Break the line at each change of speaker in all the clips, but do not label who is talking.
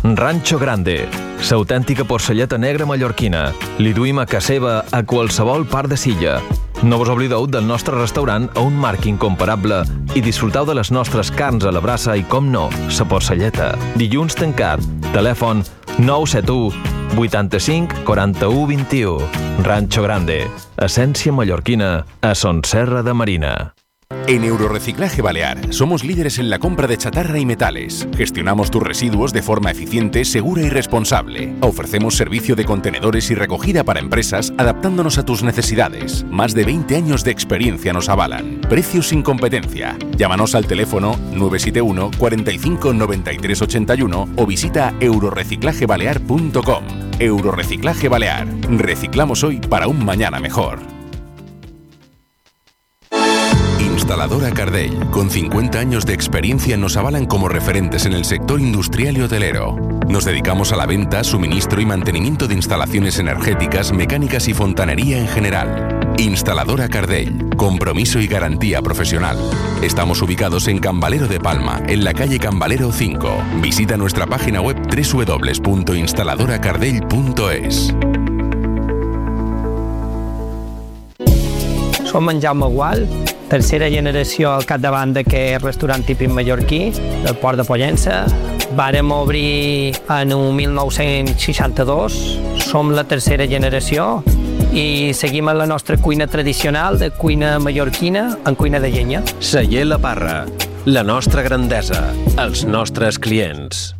Rancho Grande, l'autèntica porcelleta negra mallorquina. Li duim a casa seva a qualsevol part de Silla. No vos oblideu del nostre restaurant a un marc incomparable i disfruteu de les nostres carns a la brasa i, com no, la porcelleta. Dilluns tancat. Telèfon 971 85 41 21. Rancho Grande, essència mallorquina a Son Serra de Marina.
En Euroreciclaje Balear somos líderes en la compra de chatarra y metales. Gestionamos tus residuos de forma eficiente, segura y responsable. Ofrecemos servicio de contenedores y recogida para empresas adaptándonos a tus necesidades. Más de 20 años de experiencia nos avalan. Precios sin competencia. Llámanos al teléfono 971 45 93 81 o visita euroreciclagebalear.com. Euroreciclaje Balear. Reciclamos hoy para un mañana mejor. Instaladora Cardell, con 50 años de experiencia, nos avalan como referentes en el sector industrial y hotelero. Nos dedicamos a la venta, suministro y mantenimiento de instalaciones energéticas, mecánicas y fontanería en general. Instaladora Cardell, compromiso y garantía profesional. Estamos ubicados en Cambalero de Palma, en la calle Cambalero 5. Visita nuestra página web www.instaladoracardell.es.
Som en Jaume Gual, tercera generació al capdavant d'aquest restaurant típic mallorquí, del Port de Pollença. Vàrem obrir en 1962, som la tercera generació i seguim en la nostra cuina tradicional de cuina mallorquina en cuina de llenya.
Celler La Parra, la nostra grandesa, els nostres clients.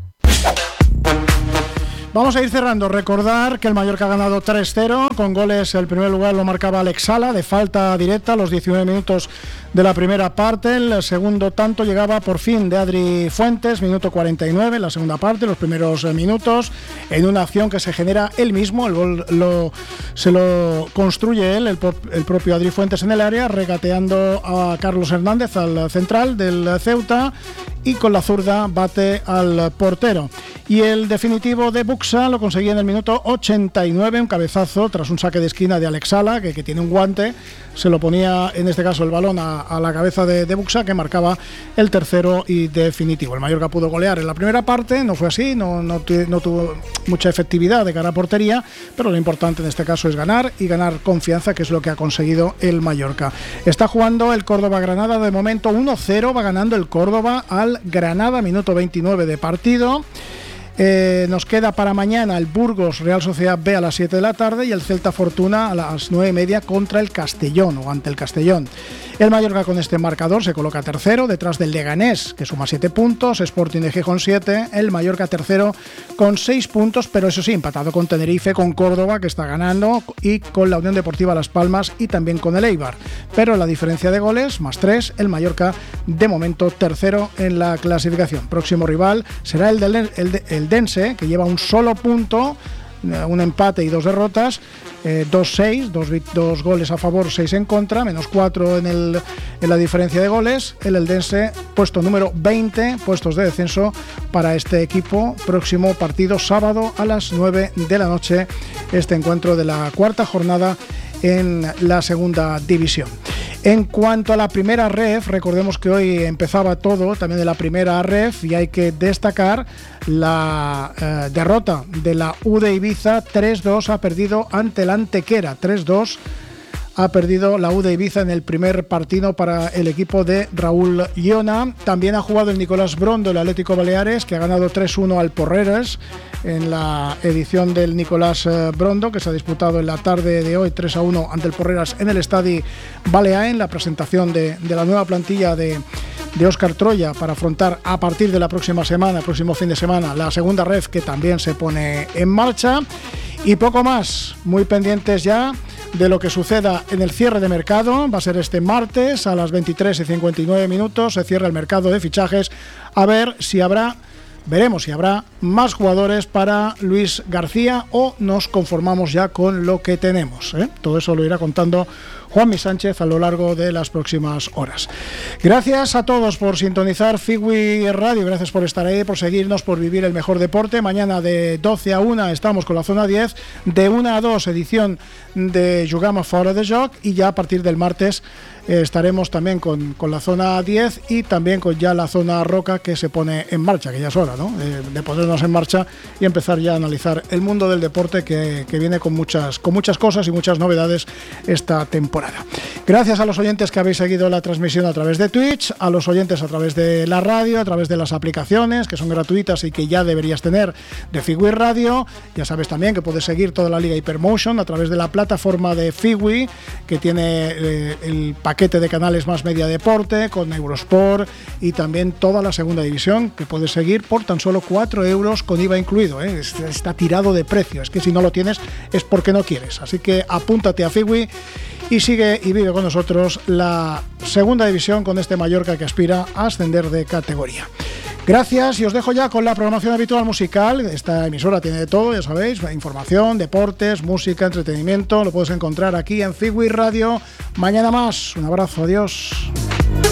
Vamos a ir cerrando. Recordar que el Mallorca ha ganado 3-0 con goles. El primer lugar lo marcaba Alex Sala de falta directa a los 19 minutos de la primera parte. El segundo tanto llegaba por fin de Adri Fuentes, minuto 49, la segunda parte, los primeros minutos, en una acción que se genera él mismo. El gol se lo construye él, el propio Adri Fuentes en el área, regateando a Carlos Hernández, al central del Ceuta, y con la zurda bate al portero. Y el definitivo de Buxa lo conseguía en el minuto 89, un cabezazo tras un saque de esquina de Alex Sala, que tiene un guante, se lo ponía en este caso el balón a la cabeza de Buxa, que marcaba el tercero y definitivo. El Mallorca pudo golear en la primera parte, no fue así, no tuvo mucha efectividad de cara a portería, pero lo importante en este caso es ganar y ganar confianza, que es lo que ha conseguido el Mallorca. Está jugando el Córdoba-Granada, de momento 1-0, va ganando el Córdoba al Granada, minuto 29 de partido. Nos queda para mañana el Burgos Real Sociedad B a las 7 de la tarde y el Celta Fortuna a las 9:30 contra el Castellón, o ante el Castellón. El Mallorca con este marcador se coloca tercero, detrás del Leganés, que suma 7 puntos, Sporting de Gijón 7, el Mallorca tercero con 6 puntos, pero eso sí, empatado con Tenerife, con Córdoba, que está ganando, y con la Unión Deportiva Las Palmas y también con el Eibar. Pero la diferencia de goles, más 3, el Mallorca de momento tercero en la clasificación. Próximo rival será el Dense, que lleva un solo punto, un empate y 2 derrotas, 2-6, 2 goles a favor, 6 en contra, menos 4 en la diferencia de goles. El Eldense, puesto número 20, puestos de descenso para este equipo. Próximo partido sábado a las 9 de la noche, este encuentro de la cuarta jornada en la segunda división. En cuanto a la primera ref, recordemos que hoy empezaba todo también de la primera ref, y hay que destacar la derrota de la U de Ibiza. 3-2 ha perdido ante el Antequera. 3-2 ha perdido la U de Ibiza en el primer partido para el equipo de Raúl Llona. También ha jugado el Nicolás Brondo, el Atlético Baleares, que ha ganado 3-1 al Porreres en la edición del Nicolás Brondo, que se ha disputado en la tarde de hoy, 3-1 ante el Porreras en el Estadi Baleaen. La presentación de la nueva plantilla de Óscar Troya para afrontar a partir de la próxima semana, el próximo fin de semana, la segunda ref, que también se pone en marcha. Y poco más, muy pendientes ya de lo que suceda en el cierre de mercado. Va a ser este martes a las 23:59 minutos, se cierra el mercado de fichajes. A ver si veremos si habrá más jugadores para Luis García o nos conformamos ya con lo que tenemos, ¿eh? Todo eso lo irá contando Juanmi Sánchez a lo largo de las próximas horas. Gracias a todos por sintonizar Figui Radio, gracias por estar ahí, por seguirnos, por vivir el mejor deporte. Mañana de 12 a 1 estamos con la zona 10, de 1 a 2 edición de Jugamos Fora de Joc, y ya a partir del martes estaremos también con la zona 10 y también con ya la zona roca que se pone en marcha, que ya es hora, ¿no? De ponernos en marcha y empezar ya a analizar el mundo del deporte que viene con muchas cosas y muchas novedades esta temporada. Gracias a los oyentes que habéis seguido la transmisión a través de Twitch, a los oyentes a través de la radio, a través de las aplicaciones que son gratuitas y que ya deberías tener de Figui Radio. Ya sabes también que puedes seguir toda la Liga Hypermotion a través de la plataforma de Figui, que tiene el paquete de canales Más Media Deporte con Eurosport y también toda la segunda división, que puedes seguir por tan solo 4 euros con IVA incluido, ¿eh? Está tirado de precio, es que si no lo tienes es porque no quieres, así que apúntate a Figui y sigue y vive con nosotros la segunda división con este Mallorca que aspira a ascender de categoría. Gracias y os dejo ya con la programación habitual musical. Esta emisora tiene de todo, ya sabéis, información, deportes, música, entretenimiento. Lo puedes encontrar aquí en Figui Radio. Mañana más. Un abrazo, adiós.